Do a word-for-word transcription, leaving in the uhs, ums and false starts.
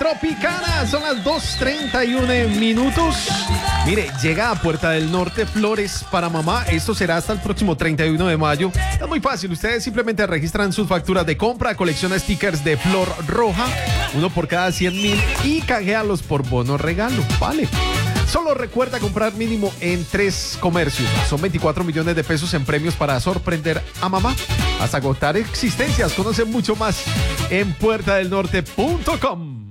Tropicana. Son las dos treinta y uno minutos. Mire, llega a Puerta del Norte Flores para Mamá. Esto será hasta el próximo treinta y uno de mayo. Es muy fácil. Ustedes simplemente registran sus facturas de compra, colecciona stickers de flor roja, uno por cada cien mil, y canjealos por bono regalo. Vale. Solo recuerda comprar mínimo en tres comercios. Son veinticuatro millones de pesos en premios para sorprender a mamá. Hasta agotar existencias. Conoce mucho más en puerta del norte punto com.